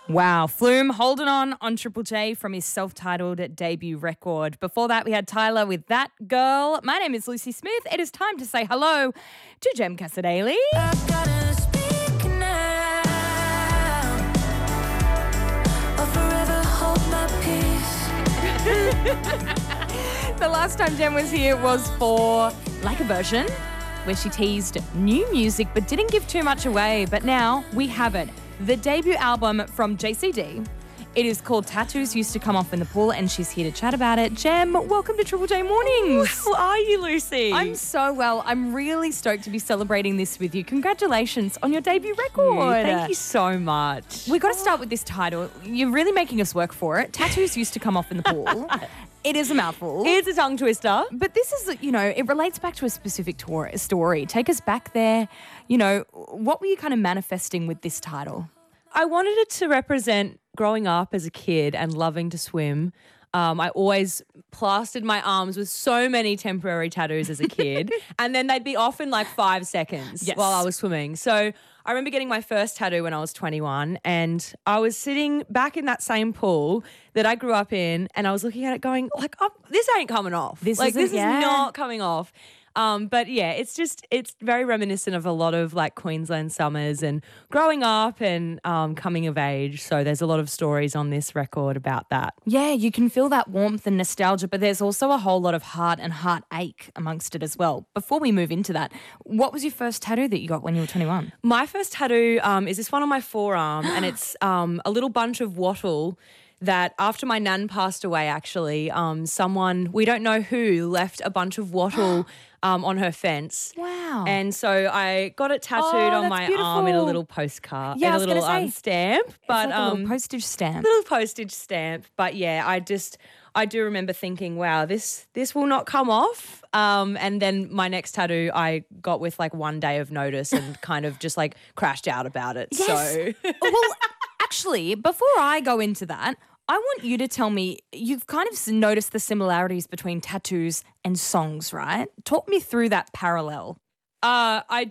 Wow, Flume holding on Triple J from his self-titled debut record. Before that, we had Tyler with That Girl. My name is Lucy Smith. It is time to say hello to Jem Casadali. The last time Jem was here was for Like a Version, where she teased new music but didn't give too much away. But now we have it. The debut album from JCD. It is called Tattoos Used to Come Off in the Pool, and she's here to chat about it. Jem, welcome to Triple J Mornings. How are you, Lucy? I'm so well. I'm really stoked to be celebrating this with you. Congratulations on your debut record. Thank you so much. We've got to start with this title. You're really making us work for it. Tattoos Used to Come Off in the Pool. It is a mouthful. It's a tongue twister. But this is, it relates back to a specific story. Take us back there. What were you kind of manifesting with this title? I wanted it to represent growing up as a kid and loving to swim. I always plastered my arms with so many temporary tattoos as a kid, and then they'd be off in like 5 seconds while I was swimming. So I remember getting my first tattoo when I was 21, and I was sitting back in that same pool that I grew up in, and I was looking at it going, this ain't coming off. This is not coming off. But yeah, it's very reminiscent of a lot of like Queensland summers and growing up and coming of age. So there's a lot of stories on this record about that. Yeah, you can feel that warmth and nostalgia, but there's also a whole lot of heart and heartache amongst it as well. Before we move into that, what was your first tattoo that you got when you were 21? My first tattoo is this one on my forearm, and it's a little bunch of wattle that after my nan passed away, actually, someone, we don't know who, left a bunch of wattle on her fence. Wow. And so I got it tattooed on my arm in a little postcard, in a little stamp. But like a little postage stamp. Little postage stamp. But yeah, I do remember thinking, wow, this will not come off. And then my next tattoo I got with like 1 day of notice and kind of just like crashed out about it. Yes. So well, actually, before I go into that, I want you to tell me, you've kind of noticed the similarities between tattoos and songs, right? Talk me through that parallel. I